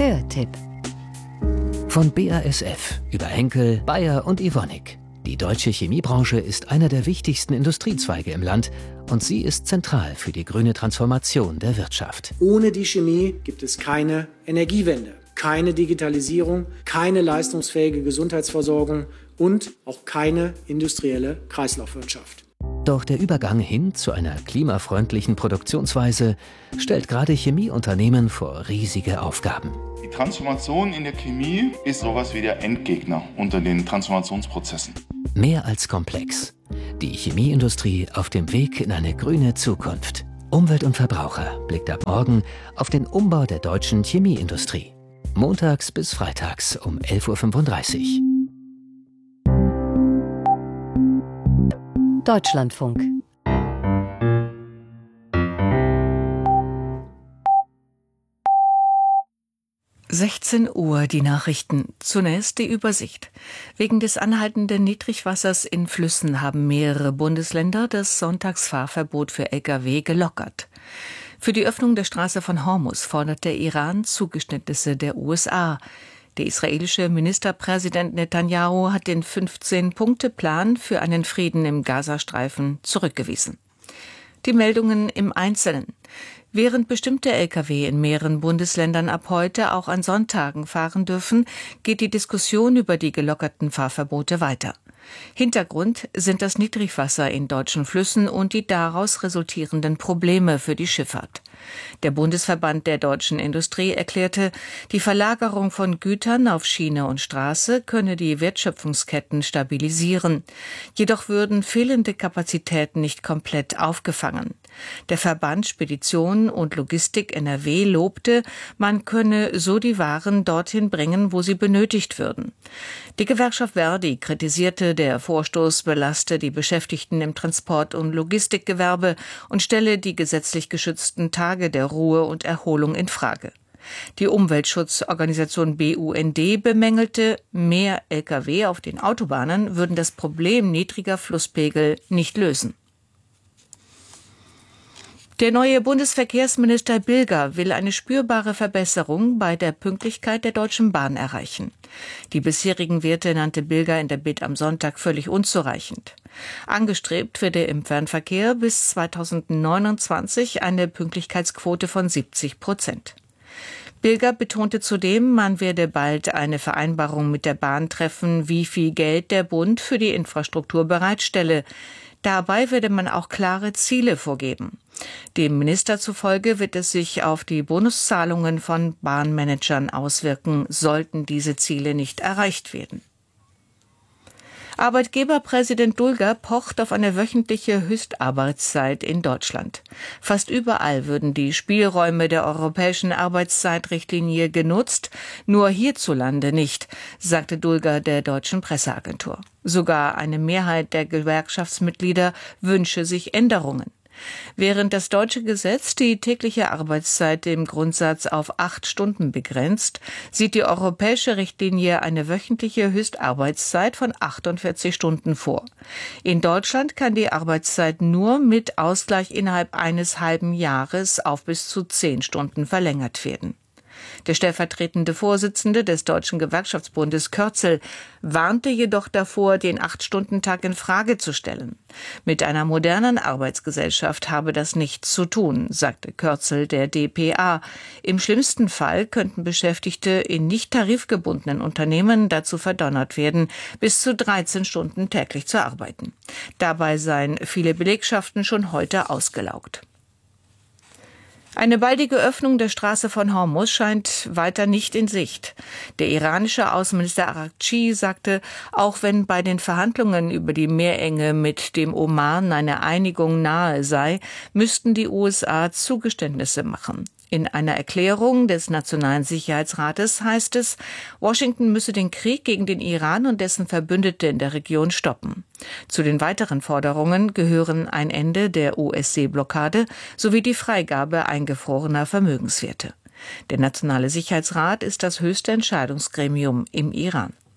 Hörtipp Von BASF über Henkel, Bayer und Evonik. Die deutsche Chemiebranche ist einer der wichtigsten Industriezweige im Land und sie ist zentral für die grüne Transformation der Wirtschaft. Ohne die Chemie gibt es keine Energiewende, keine Digitalisierung, keine leistungsfähige Gesundheitsversorgung und auch keine industrielle Kreislaufwirtschaft. Doch der Übergang hin zu einer klimafreundlichen Produktionsweise stellt gerade Chemieunternehmen vor riesige Aufgaben. Die Transformation in der Chemie ist sowas wie der Endgegner unter den Transformationsprozessen. Mehr als komplex. Die Chemieindustrie auf dem Weg in eine grüne Zukunft. Umwelt und Verbraucher blickt ab morgen auf den Umbau der deutschen Chemieindustrie. Montags bis freitags um 11:35 Uhr. Deutschlandfunk 16 Uhr, die Nachrichten. Zunächst die Übersicht. Wegen des anhaltenden Niedrigwassers in Flüssen haben mehrere Bundesländer das Sonntagsfahrverbot für Lkw gelockert. Für die Öffnung der Straße von Hormuz fordert der Iran Zugeständnisse der USA. Der israelische Ministerpräsident Netanyahu hat den 15-Punkte-Plan für einen Frieden im Gazastreifen zurückgewiesen. Die Meldungen im Einzelnen. Während bestimmte Lkw in mehreren Bundesländern ab heute auch an Sonntagen fahren dürfen, geht die Diskussion über die gelockerten Fahrverbote weiter. Hintergrund sind das Niedrigwasser in deutschen Flüssen und die daraus resultierenden Probleme für die Schifffahrt. Der Bundesverband der deutschen Industrie erklärte, die Verlagerung von Gütern auf Schiene und Straße könne die Wertschöpfungsketten stabilisieren. Jedoch würden fehlende Kapazitäten nicht komplett aufgefangen. Der Verband Spedition und Logistik NRW lobte, man könne so die Waren dorthin bringen, wo sie benötigt würden. Die Gewerkschaft Verdi kritisierte, der Vorstoß belaste die Beschäftigten im Transport- und Logistikgewerbe und stelle die gesetzlich geschützten Tage der Ruhe und Erholung in Frage. Die Umweltschutzorganisation BUND bemängelte, mehr Lkw auf den Autobahnen würden das Problem niedriger Flusspegel nicht lösen. Der neue Bundesverkehrsminister Bilger will eine spürbare Verbesserung bei der Pünktlichkeit der Deutschen Bahn erreichen. Die bisherigen Werte nannte Bilger in der Bild am Sonntag völlig unzureichend. Angestrebt wird im Fernverkehr bis 2029 eine Pünktlichkeitsquote von 70%. Bilger betonte zudem, man werde bald eine Vereinbarung mit der Bahn treffen, wie viel Geld der Bund für die Infrastruktur bereitstelle. Dabei werde man auch klare Ziele vorgeben. Dem Minister zufolge wird es sich auf die Bonuszahlungen von Bahnmanagern auswirken, sollten diese Ziele nicht erreicht werden. Arbeitgeberpräsident Dulger pocht auf eine wöchentliche Höchstarbeitszeit in Deutschland. Fast überall würden die Spielräume der europäischen Arbeitszeitrichtlinie genutzt, nur hierzulande nicht, sagte Dulger der deutschen Presseagentur. Sogar eine Mehrheit der Gewerkschaftsmitglieder wünsche sich Änderungen. Während das deutsche Gesetz die tägliche Arbeitszeit im Grundsatz auf 8 Stunden begrenzt, sieht die europäische Richtlinie eine wöchentliche Höchstarbeitszeit von 48 Stunden vor. In Deutschland kann die Arbeitszeit nur mit Ausgleich innerhalb eines halben Jahres auf bis zu 10 Stunden verlängert werden. Der stellvertretende Vorsitzende des Deutschen Gewerkschaftsbundes Körzel warnte jedoch davor, den 8-Stunden-Tag in Frage zu stellen. Mit einer modernen Arbeitsgesellschaft habe das nichts zu tun, sagte Körzel der dpa. Im schlimmsten Fall könnten Beschäftigte in nicht tarifgebundenen Unternehmen dazu verdonnert werden, bis zu 13 Stunden täglich zu arbeiten. Dabei seien viele Belegschaften schon heute ausgelaugt. Eine baldige Öffnung der Straße von Hormuz scheint weiter nicht in Sicht. Der iranische Außenminister Araghchi sagte, auch wenn bei den Verhandlungen über die Meerenge mit dem Oman eine Einigung nahe sei, müssten die USA Zugeständnisse machen. In einer Erklärung des Nationalen Sicherheitsrates heißt es, Washington müsse den Krieg gegen den Iran und dessen Verbündete in der Region stoppen. Zu den weiteren Forderungen gehören ein Ende der OSC-Blockade sowie die Freigabe eingefrorener Vermögenswerte. Der Nationale Sicherheitsrat ist das höchste Entscheidungsgremium im Iran.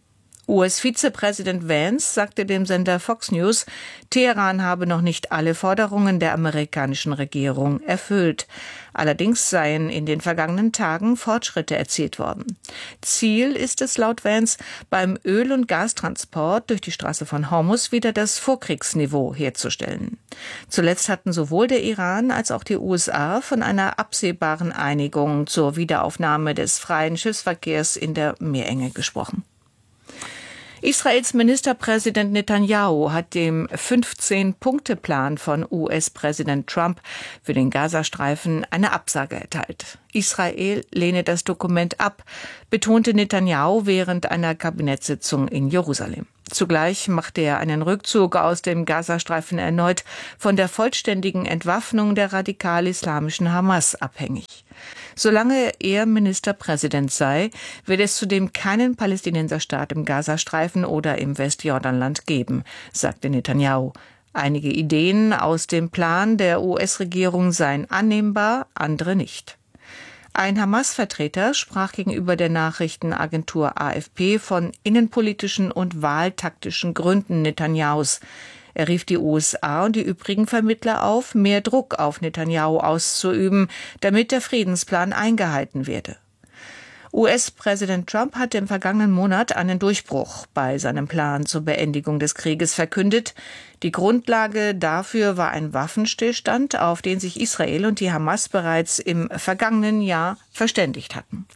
US-Vizepräsident Vance sagte dem Sender Fox News, Teheran habe noch nicht alle Forderungen der amerikanischen Regierung erfüllt. Allerdings seien in den vergangenen Tagen Fortschritte erzielt worden. Ziel ist es laut Vance, beim Öl- und Gastransport durch die Straße von Hormuz wieder das Vorkriegsniveau herzustellen. Zuletzt hatten sowohl der Iran als auch die USA von einer absehbaren Einigung zur Wiederaufnahme des freien Schiffsverkehrs in der Meerenge gesprochen. Israels Ministerpräsident Netanyahu hat dem 15-Punkte-Plan von US-Präsident Trump für den Gazastreifen eine Absage erteilt. Israel lehne das Dokument ab, betonte Netanyahu während einer Kabinettssitzung in Jerusalem. Zugleich machte er einen Rückzug aus dem Gazastreifen erneut von der vollständigen Entwaffnung der radikal-islamischen Hamas abhängig. Solange er Ministerpräsident sei, wird es zudem keinen Palästinenserstaat im Gazastreifen oder im Westjordanland geben, sagte Netanyahu. Einige Ideen aus dem Plan der US-Regierung seien annehmbar, andere nicht. Ein Hamas-Vertreter sprach gegenüber der Nachrichtenagentur AFP von innenpolitischen und wahltaktischen Gründen Netanyahus. Er rief die USA und die übrigen Vermittler auf, mehr Druck auf Netanyahu auszuüben, damit der Friedensplan eingehalten werde. US-Präsident Trump hatte im vergangenen Monat einen Durchbruch bei seinem Plan zur Beendigung des Krieges verkündet. Die Grundlage dafür war ein Waffenstillstand, auf den sich Israel und die Hamas bereits im vergangenen Jahr verständigt hatten.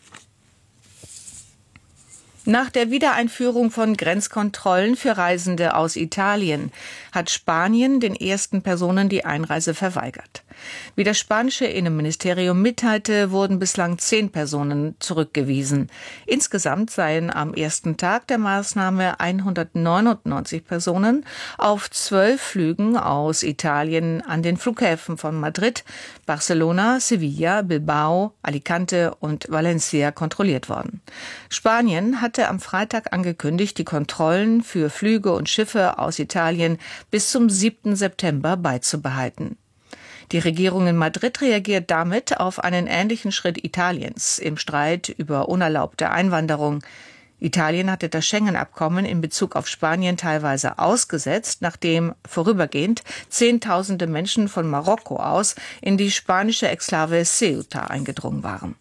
Nach der Wiedereinführung von Grenzkontrollen für Reisende aus Italien hat Spanien den ersten Personen die Einreise verweigert. Wie das spanische Innenministerium mitteilte, wurden bislang 10 Personen zurückgewiesen. Insgesamt seien am ersten Tag der Maßnahme 199 Personen auf 12 Flügen aus Italien an den Flughäfen von Madrid, Barcelona, Sevilla, Bilbao, Alicante und Valencia kontrolliert worden. Spanien hatte am Freitag angekündigt, die Kontrollen für Flüge und Schiffe aus Italien bis zum 7. September beizubehalten. Die Regierung in Madrid reagiert damit auf einen ähnlichen Schritt Italiens im Streit über unerlaubte Einwanderung. Italien hatte das Schengen-Abkommen in Bezug auf Spanien teilweise ausgesetzt, nachdem vorübergehend Zehntausende Menschen von Marokko aus in die spanische Exklave Ceuta eingedrungen waren.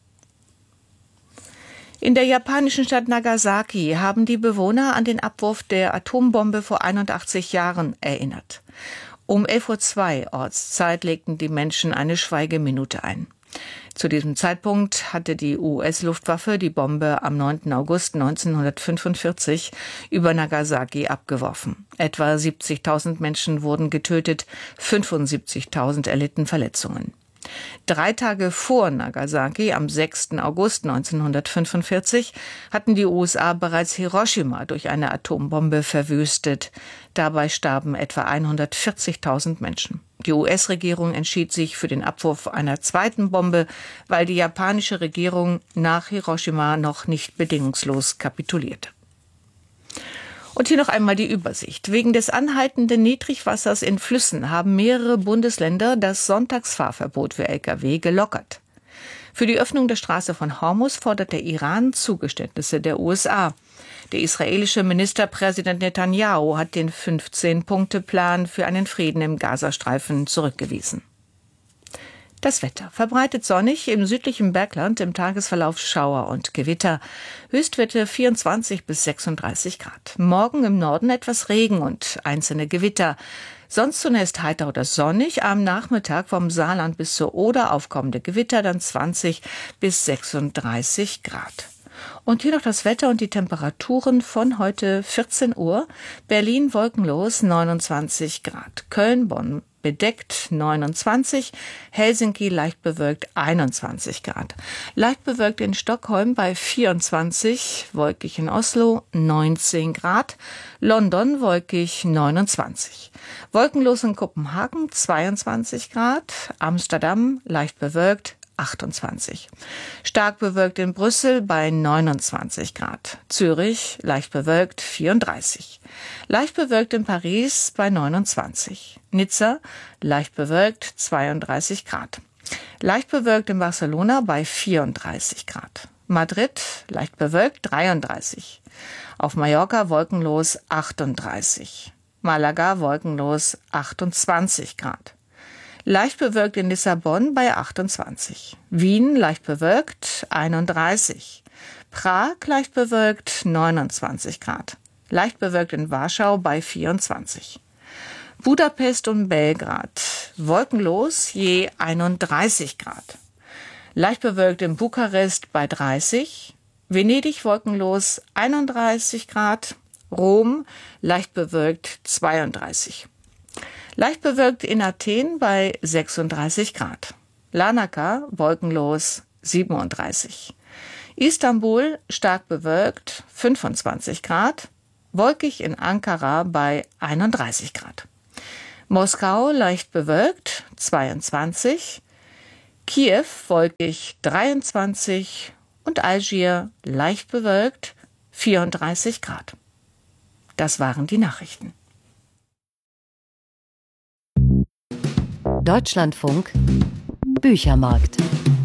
In der japanischen Stadt Nagasaki haben die Bewohner an den Abwurf der Atombombe vor 81 Jahren erinnert. Um 11:02 Uhr Ortszeit legten die Menschen eine Schweigeminute ein. Zu diesem Zeitpunkt hatte die US-Luftwaffe die Bombe am 9. August 1945 über Nagasaki abgeworfen. Etwa 70.000 Menschen wurden getötet, 75.000 erlitten Verletzungen. 3 Tage vor Nagasaki, am 6. August 1945, hatten die USA bereits Hiroshima durch eine Atombombe verwüstet. Dabei starben etwa 140.000 Menschen. Die US-Regierung entschied sich für den Abwurf einer zweiten Bombe, weil die japanische Regierung nach Hiroshima noch nicht bedingungslos kapitulierte. Und hier noch einmal die Übersicht. Wegen des anhaltenden Niedrigwassers in Flüssen haben mehrere Bundesländer das Sonntagsfahrverbot für Lkw gelockert. Für die Öffnung der Straße von Hormuz fordert der Iran Zugeständnisse der USA. Der israelische Ministerpräsident Netanyahu hat den 15-Punkte-Plan für einen Frieden im Gazastreifen zurückgewiesen. Das Wetter. Verbreitet sonnig, im südlichen Bergland im Tagesverlauf Schauer und Gewitter. Höchstwerte 24 bis 36 Grad. Morgen im Norden etwas Regen und einzelne Gewitter. Sonst zunächst heiter oder sonnig, am Nachmittag vom Saarland bis zur Oder aufkommende Gewitter, dann 20 bis 36 Grad. Und hier noch das Wetter und die Temperaturen von heute 14 Uhr. Berlin wolkenlos 29 Grad. Köln, Bonn bedeckt 29, Helsinki leicht bewölkt 21 Grad. Leicht bewölkt in Stockholm bei 24, wolkig in Oslo 19 Grad, London wolkig 29. Wolkenlos in Kopenhagen 22 Grad, Amsterdam leicht bewölkt 28. Stark bewölkt in Brüssel bei 29 Grad. Zürich leicht bewölkt 34. Leicht bewölkt in Paris bei 29. Nizza leicht bewölkt 32 Grad. Leicht bewölkt in Barcelona bei 34 Grad. Madrid leicht bewölkt 33. Auf Mallorca wolkenlos 38. Malaga wolkenlos 28 Grad. Leicht bewölkt in Lissabon bei 28. Wien leicht bewölkt 31. Prag leicht bewölkt 29 Grad. Leicht bewölkt in Warschau bei 24. Budapest und Belgrad wolkenlos je 31 Grad. Leicht bewölkt in Bukarest bei 30. Venedig wolkenlos 31 Grad. Rom leicht bewölkt 32. Leicht bewölkt in Athen bei 36 Grad. Larnaca wolkenlos 37. Istanbul stark bewölkt 25 Grad. Wolkig in Ankara bei 31 Grad. Moskau leicht bewölkt 22. Kiew wolkig 23 und Algier leicht bewölkt 34 Grad. Das waren die Nachrichten. Deutschlandfunk Büchermarkt.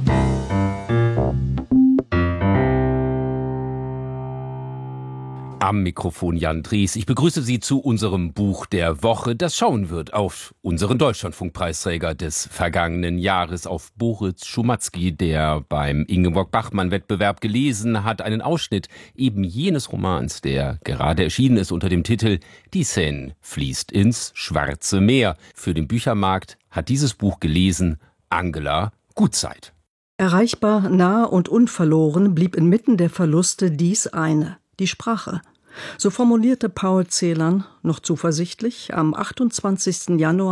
Am Mikrofon Jan Dries. Ich begrüße Sie zu unserem Buch der Woche, das schauen wird auf unseren Deutschlandfunkpreisträger des vergangenen Jahres, auf Boris Schumatzki, der beim Ingeborg-Bachmann-Wettbewerb gelesen hat, einen Ausschnitt eben jenes Romans, der gerade erschienen ist unter dem Titel »Die Seine fließt ins Schwarze Meer«. Für den Büchermarkt hat dieses Buch gelesen Angela Gutzeit. Erreichbar, nah und unverloren blieb inmitten der Verluste dies eine: die Sprache. So formulierte Paul Celan noch zuversichtlich am 28. Januar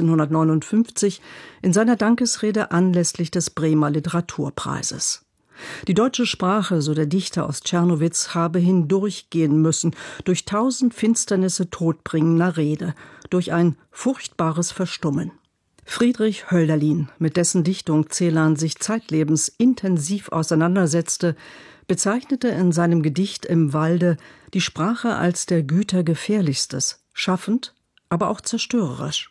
1959 in seiner Dankesrede anlässlich des Bremer Literaturpreises. Die deutsche Sprache, so der Dichter aus Czernowitz, habe hindurchgehen müssen durch 1000 Finsternisse todbringender Rede, durch ein furchtbares Verstummen. Friedrich Hölderlin, mit dessen Dichtung Celan sich zeitlebens intensiv auseinandersetzte, bezeichnete in seinem Gedicht Im Walde die Sprache als der Güter gefährlichstes, schaffend, aber auch zerstörerisch.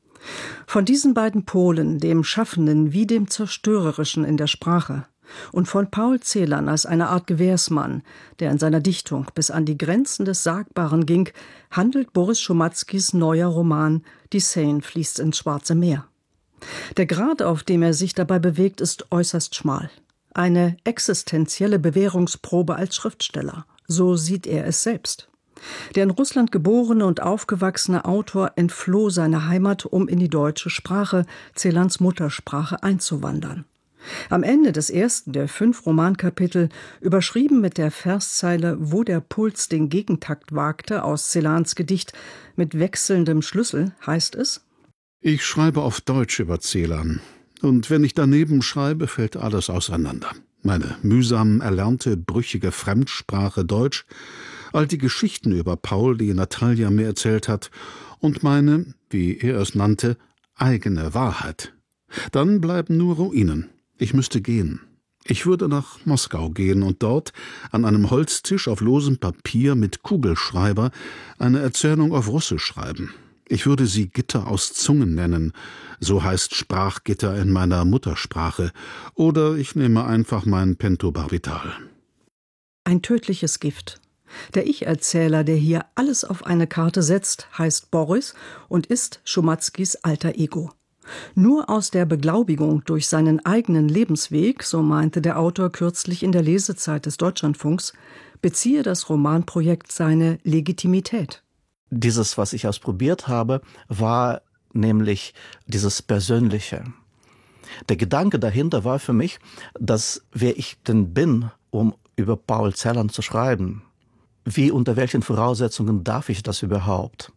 Von diesen beiden Polen, dem Schaffenden wie dem Zerstörerischen in der Sprache, und von Paul Celan als eine Art Gewährsmann, der in seiner Dichtung bis an die Grenzen des Sagbaren ging, handelt Boris Schumatzkis neuer Roman »Die Seine fließt ins Schwarze Meer«. Der Grad, auf dem er sich dabei bewegt, ist äußerst schmal. Eine existenzielle Bewährungsprobe als Schriftsteller, so sieht er es selbst. Der in Russland geborene und aufgewachsene Autor entfloh seiner Heimat, um in die deutsche Sprache, Celans Muttersprache, einzuwandern. Am Ende des ersten der 5 Romankapitel, überschrieben mit der Verszeile »Wo der Puls den Gegentakt wagte« aus Celans Gedicht mit wechselndem Schlüssel, heißt es: Ich schreibe auf Deutsch über Celan. Und wenn ich daneben schreibe, fällt alles auseinander. Meine mühsam erlernte, brüchige Fremdsprache Deutsch, all die Geschichten über Paul, die Natalia mir erzählt hat, und meine, wie er es nannte, eigene Wahrheit. Dann bleiben nur Ruinen. Ich müsste gehen. Ich würde nach Moskau gehen und dort an einem Holztisch auf losem Papier mit Kugelschreiber eine Erzählung auf Russisch schreiben. Ich würde sie Gitter aus Zungen nennen, so heißt Sprachgitter in meiner Muttersprache, oder ich nehme einfach mein Pentobarbital. Ein tödliches Gift. Der Ich-Erzähler, der hier alles auf eine Karte setzt, heißt Boris und ist Schumatzkis alter Ego. Nur aus der Beglaubigung durch seinen eigenen Lebensweg, so meinte der Autor kürzlich in der Lesezeit des Deutschlandfunks, beziehe das Romanprojekt seine Legitimität. Dieses, was ich ausprobiert habe, war nämlich dieses Persönliche. Der Gedanke dahinter war für mich, dass wer ich denn bin, um über Paul Celan zu schreiben, wie, unter welchen Voraussetzungen darf ich das überhaupt?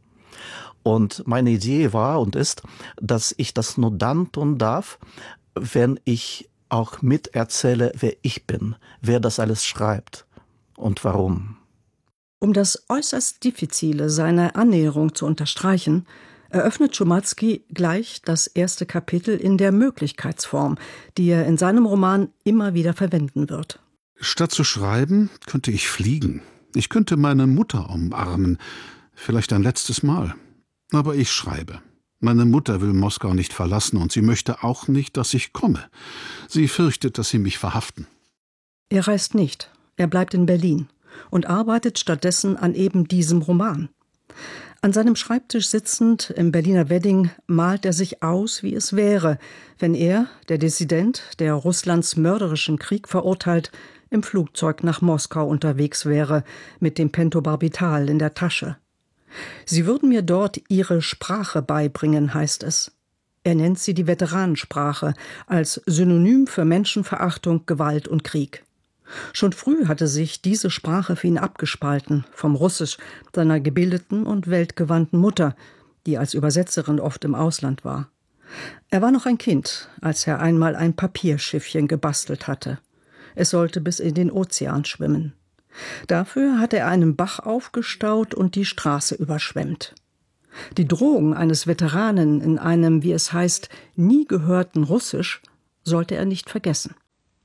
Und meine Idee war und ist, dass ich das nur dann tun darf, wenn ich auch miterzähle, wer ich bin, wer das alles schreibt und warum. Um das äußerst Diffizile seiner Annäherung zu unterstreichen, eröffnet Schumatzki gleich das erste Kapitel in der Möglichkeitsform, die er in seinem Roman immer wieder verwenden wird. Statt zu schreiben, könnte ich fliegen. Ich könnte meine Mutter umarmen, vielleicht ein letztes Mal. Aber ich schreibe. Meine Mutter will Moskau nicht verlassen und sie möchte auch nicht, dass ich komme. Sie fürchtet, dass sie mich verhaften. Er reist nicht, er bleibt in Berlin und arbeitet stattdessen an eben diesem Roman. An seinem Schreibtisch sitzend im Berliner Wedding malt er sich aus, wie es wäre, wenn er, der Dissident, der Russlands mörderischen Krieg verurteilt, im Flugzeug nach Moskau unterwegs wäre, mit dem Pentobarbital in der Tasche. Sie würden mir dort ihre Sprache beibringen, heißt es. Er nennt sie die Veteranensprache als Synonym für Menschenverachtung, Gewalt und Krieg. Schon früh hatte sich diese Sprache für ihn abgespalten vom Russisch seiner gebildeten und weltgewandten Mutter, die als Übersetzerin oft im Ausland war. Er war noch ein Kind, als er einmal ein Papierschiffchen gebastelt hatte. Es sollte bis in den Ozean schwimmen. Dafür hatte er einen Bach aufgestaut und die Straße überschwemmt. Die Drohung eines Veteranen in einem, wie es heißt, nie gehörten Russisch sollte er nicht vergessen.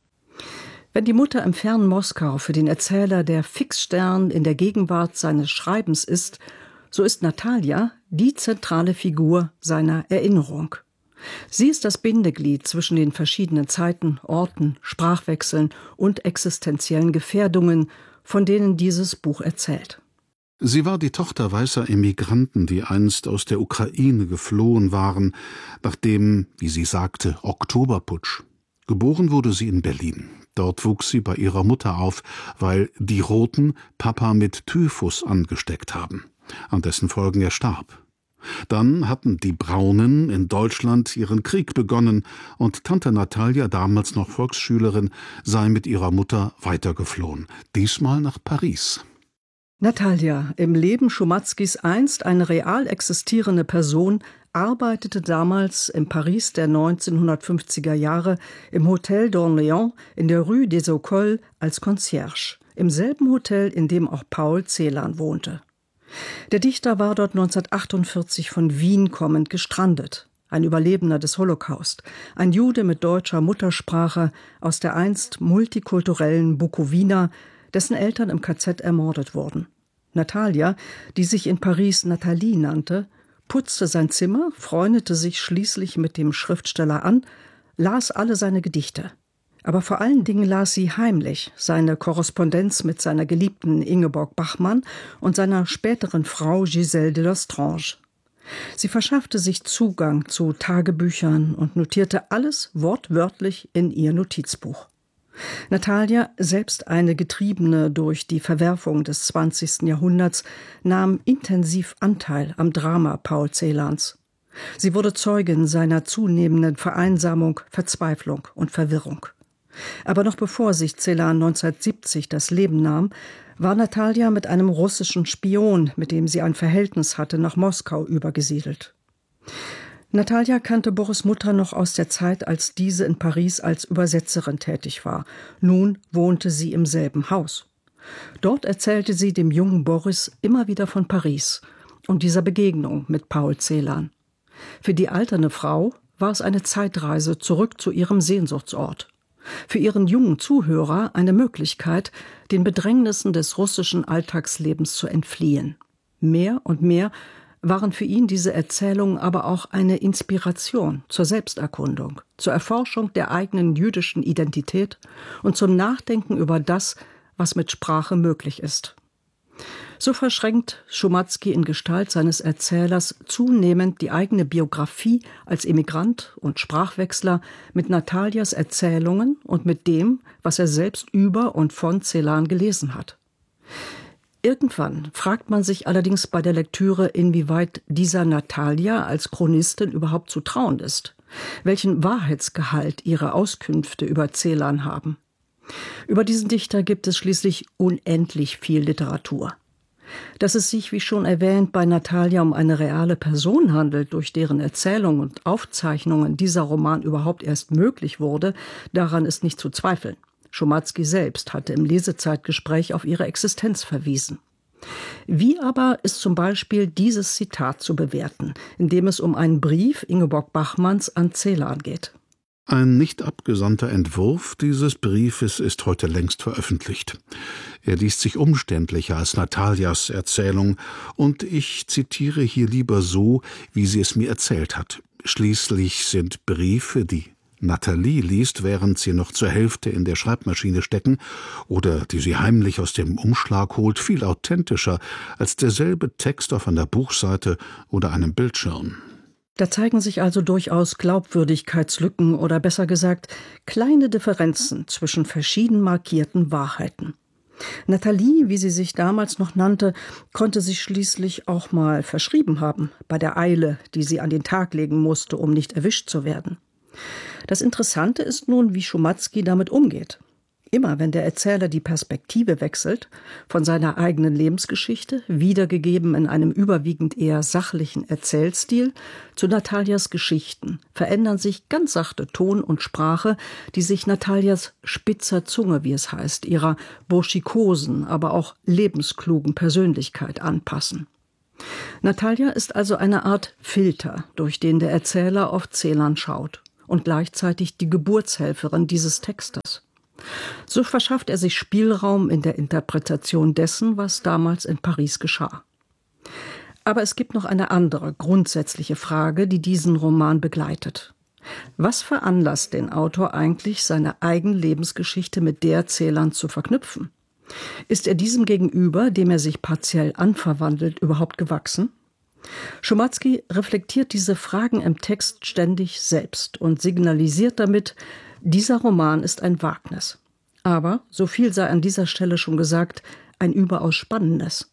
Wenn die Mutter im fernen Moskau für den Erzähler der Fixstern in der Gegenwart seines Schreibens ist, so ist Natalja die zentrale Figur seiner Erinnerung. Sie ist das Bindeglied zwischen den verschiedenen Zeiten, Orten, Sprachwechseln und existenziellen Gefährdungen, von denen dieses Buch erzählt. Sie war die Tochter weißer Emigranten, die einst aus der Ukraine geflohen waren, nach dem, wie sie sagte, Oktoberputsch. Geboren wurde sie in Berlin. Dort wuchs sie bei ihrer Mutter auf, weil die Roten Papa mit Typhus angesteckt haben, an dessen Folgen er starb. Dann hatten die Braunen in Deutschland ihren Krieg begonnen und Tante Natalja, damals noch Volksschülerin, sei mit ihrer Mutter weitergeflohen, diesmal nach Paris. Natalja, im Leben Schumatzkis einst eine real existierende Person, arbeitete damals in Paris der 1950er Jahre im Hotel d'Orléans in der Rue des Écoles als Concierge, im selben Hotel, in dem auch Paul Celan wohnte. Der Dichter war dort 1948 von Wien kommend gestrandet, ein Überlebender des Holocaust, ein Jude mit deutscher Muttersprache aus der einst multikulturellen Bukowina, dessen Eltern im KZ ermordet wurden. Natalja, die sich in Paris Nathalie nannte, putzte sein Zimmer, freundete sich schließlich mit dem Schriftsteller an, las alle seine Gedichte. Aber vor allen Dingen las sie heimlich seine Korrespondenz mit seiner Geliebten Ingeborg Bachmann und seiner späteren Frau Gisèle de Lestrange. Sie verschaffte sich Zugang zu Tagebüchern und notierte alles wortwörtlich in ihr Notizbuch. Natalja, selbst eine Getriebene durch die Verwerfung des 20. Jahrhunderts, nahm intensiv Anteil am Drama Paul Celans. Sie wurde Zeugin seiner zunehmenden Vereinsamung, Verzweiflung und Verwirrung. Aber noch bevor sich Celan 1970 das Leben nahm, war Natalja mit einem russischen Spion, mit dem sie ein Verhältnis hatte, nach Moskau übergesiedelt. Natalja kannte Boris' Mutter noch aus der Zeit, als diese in Paris als Übersetzerin tätig war. Nun wohnte sie im selben Haus. Dort erzählte sie dem jungen Boris immer wieder von Paris und dieser Begegnung mit Paul Celan. Für die alternde Frau war es eine Zeitreise zurück zu ihrem Sehnsuchtsort. Für ihren jungen Zuhörer eine Möglichkeit, den Bedrängnissen des russischen Alltagslebens zu entfliehen. Mehr und mehr waren für ihn diese Erzählungen aber auch eine Inspiration zur Selbsterkundung, zur Erforschung der eigenen jüdischen Identität und zum Nachdenken über das, was mit Sprache möglich ist. So verschränkt Schumatzki in Gestalt seines Erzählers zunehmend die eigene Biografie als Emigrant und Sprachwechsler mit Nataljas Erzählungen und mit dem, was er selbst über und von Celan gelesen hat. Irgendwann fragt man sich allerdings bei der Lektüre, inwieweit dieser Natalja als Chronistin überhaupt zu trauen ist, welchen Wahrheitsgehalt ihre Auskünfte über Celan haben. Über diesen Dichter gibt es schließlich unendlich viel Literatur. Dass es sich, wie schon erwähnt, bei Natalja um eine reale Person handelt, durch deren Erzählung und Aufzeichnungen dieser Roman überhaupt erst möglich wurde, daran ist nicht zu zweifeln. Schumatzki selbst hatte im Lesezeitgespräch auf ihre Existenz verwiesen. Wie aber ist zum Beispiel dieses Zitat zu bewerten, in dem es um einen Brief Ingeborg Bachmanns an Celan geht? Ein nicht abgesandter Entwurf dieses Briefes ist heute längst veröffentlicht. Er liest sich umständlicher als Nataljas Erzählung, und ich zitiere hier lieber so, wie sie es mir erzählt hat. Schließlich sind Briefe, die Nathalie liest, während sie noch zur Hälfte in der Schreibmaschine stecken oder die sie heimlich aus dem Umschlag holt, viel authentischer als derselbe Text auf einer Buchseite oder einem Bildschirm. Da zeigen sich also durchaus Glaubwürdigkeitslücken oder besser gesagt kleine Differenzen zwischen verschieden markierten Wahrheiten. Nathalie, wie sie sich damals noch nannte, konnte sich schließlich auch mal verschrieben haben, bei der Eile, die sie an den Tag legen musste, um nicht erwischt zu werden. Das Interessante ist nun, wie Szumatzki damit umgeht. Immer wenn der Erzähler die Perspektive wechselt, von seiner eigenen Lebensgeschichte, wiedergegeben in einem überwiegend eher sachlichen Erzählstil, zu Nataljas Geschichten, verändern sich ganz sachte Ton und Sprache, die sich Nataljas spitzer Zunge, wie es heißt, ihrer burschikosen, aber auch lebensklugen Persönlichkeit anpassen. Natalja ist also eine Art Filter, durch den der Erzähler auf Celan schaut und gleichzeitig die Geburtshelferin dieses Textes. So verschafft er sich Spielraum in der Interpretation dessen, was damals in Paris geschah. Aber es gibt noch eine andere grundsätzliche Frage, die diesen Roman begleitet. Was veranlasst den Autor eigentlich, seine eigene Lebensgeschichte mit der Celans zu verknüpfen? Ist er diesem Gegenüber, dem er sich partiell anverwandelt, überhaupt gewachsen? Szumatzki reflektiert diese Fragen im Text ständig selbst und signalisiert damit, dieser Roman ist ein Wagnis. Aber, so viel sei an dieser Stelle schon gesagt, ein überaus spannendes.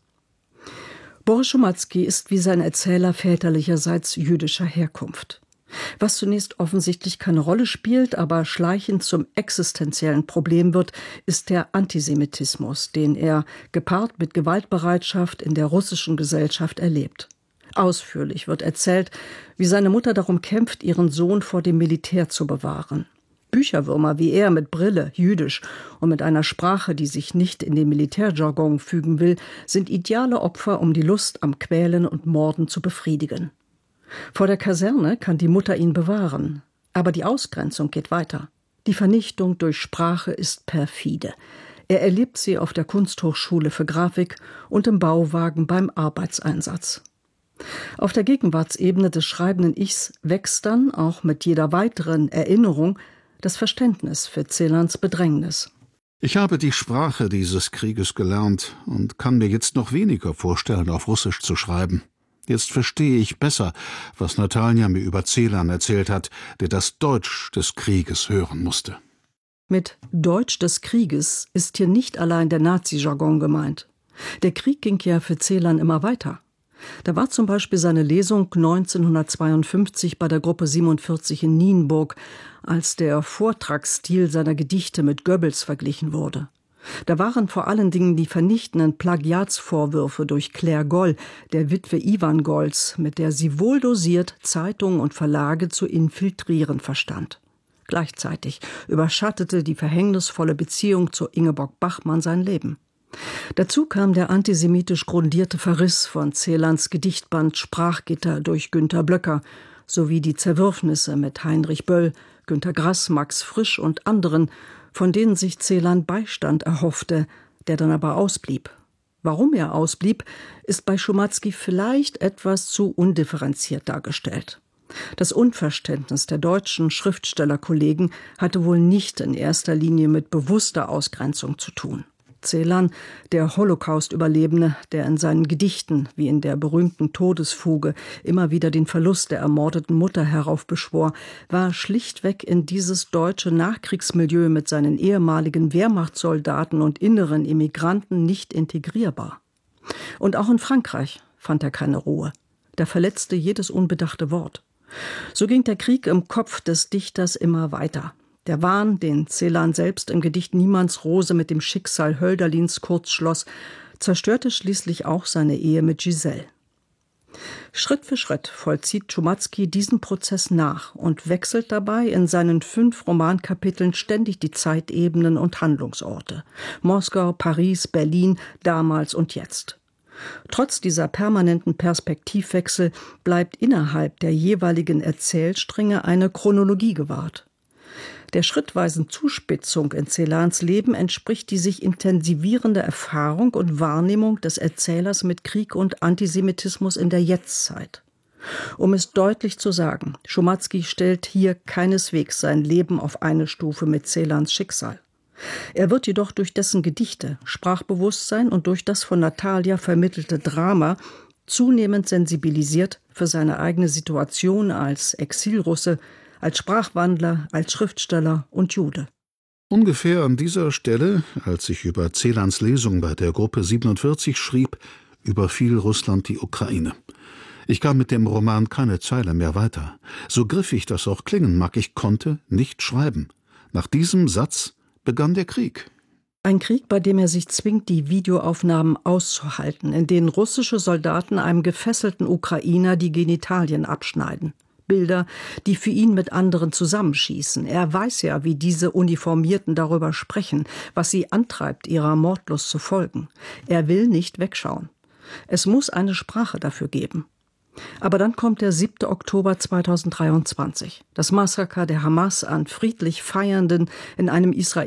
Boris Szumatzki ist wie sein Erzähler väterlicherseits jüdischer Herkunft. Was zunächst offensichtlich keine Rolle spielt, aber schleichend zum existenziellen Problem wird, ist der Antisemitismus, den er, gepaart mit Gewaltbereitschaft, in der russischen Gesellschaft erlebt. Ausführlich wird erzählt, wie seine Mutter darum kämpft, ihren Sohn vor dem Militär zu bewahren. Bücherwürmer wie er mit Brille, jüdisch und mit einer Sprache, die sich nicht in den Militärjargon fügen will, sind ideale Opfer, um die Lust am Quälen und Morden zu befriedigen. Vor der Kaserne kann die Mutter ihn bewahren, aber die Ausgrenzung geht weiter. Die Vernichtung durch Sprache ist perfide. Er erlebt sie auf der Kunsthochschule für Grafik und im Bauwagen beim Arbeitseinsatz. Auf der Gegenwartsebene des schreibenden Ichs wächst dann, auch mit jeder weiteren Erinnerung, das Verständnis für Celans Bedrängnis. Ich habe die Sprache dieses Krieges gelernt und kann mir jetzt noch weniger vorstellen, auf Russisch zu schreiben. Jetzt verstehe ich besser, was Natalja mir über Celan erzählt hat, der das Deutsch des Krieges hören musste. Mit Deutsch des Krieges ist hier nicht allein der Nazi-Jargon gemeint. Der Krieg ging ja für Celan immer weiter. Da war zum Beispiel seine Lesung 1952 bei der Gruppe 47 in Nienburg, als der Vortragsstil seiner Gedichte mit Goebbels verglichen wurde. Da waren vor allen Dingen die vernichtenden Plagiatsvorwürfe durch Claire Goll, der Witwe Iwan Golls, mit der sie wohl dosiert Zeitungen und Verlage zu infiltrieren verstand. Gleichzeitig überschattete die verhängnisvolle Beziehung zu Ingeborg Bachmann sein Leben. Dazu kam der antisemitisch grundierte Verriss von Celans Gedichtband Sprachgitter durch Günter Blöcker sowie die Zerwürfnisse mit Heinrich Böll, Günter Grass, Max Frisch und anderen, von denen sich Celan Beistand erhoffte, der dann aber ausblieb. Warum er ausblieb, ist bei Szumatzki vielleicht etwas zu undifferenziert dargestellt. Das Unverständnis der deutschen Schriftstellerkollegen hatte wohl nicht in erster Linie mit bewusster Ausgrenzung zu tun. Celan, der Holocaust-Überlebende, der in seinen Gedichten, wie in der berühmten Todesfuge, immer wieder den Verlust der ermordeten Mutter heraufbeschwor, war schlichtweg in dieses deutsche Nachkriegsmilieu mit seinen ehemaligen Wehrmachtssoldaten und inneren Immigranten nicht integrierbar. Und auch in Frankreich fand er keine Ruhe. Da verletzte jedes unbedachte Wort. So ging der Krieg im Kopf des Dichters immer weiter. Der Wahn, den Celan selbst im Gedicht Niemandsrose mit dem Schicksal Hölderlins kurz schloss, zerstörte schließlich auch seine Ehe mit Giselle. Schritt für Schritt vollzieht Szumatzki diesen Prozess nach und wechselt dabei in seinen 5 Romankapiteln ständig die Zeitebenen und Handlungsorte. Moskau, Paris, Berlin, damals und jetzt. Trotz dieser permanenten Perspektivwechsel bleibt innerhalb der jeweiligen Erzählstränge eine Chronologie gewahrt. Der schrittweisen Zuspitzung in Celans Leben entspricht die sich intensivierende Erfahrung und Wahrnehmung des Erzählers mit Krieg und Antisemitismus in der Jetztzeit. Um es deutlich zu sagen, Szumatzki stellt hier keineswegs sein Leben auf eine Stufe mit Celans Schicksal. Er wird jedoch durch dessen Gedichte, Sprachbewusstsein und durch das von Natalia vermittelte Drama zunehmend sensibilisiert für seine eigene Situation als Exilrusse, als Sprachwandler, als Schriftsteller und Jude. Ungefähr an dieser Stelle, als ich über Celans Lesung bei der Gruppe 47 schrieb, überfiel Russland die Ukraine. Ich kam mit dem Roman keine Zeile mehr weiter. So griffig das auch klingen mag, ich konnte nicht schreiben. Nach diesem Satz begann der Krieg. Ein Krieg, bei dem er sich zwingt, die Videoaufnahmen auszuhalten, in denen russische Soldaten einem gefesselten Ukrainer die Genitalien abschneiden. Bilder, die für ihn mit anderen zusammenschießen. Er weiß ja, wie diese Uniformierten darüber sprechen, was sie antreibt, ihrer Mordlust zu folgen. Er will nicht wegschauen. Es muss eine Sprache dafür geben. Aber dann kommt der 7. Oktober 2023, das Massaker der Hamas an friedlich Feiernden in einem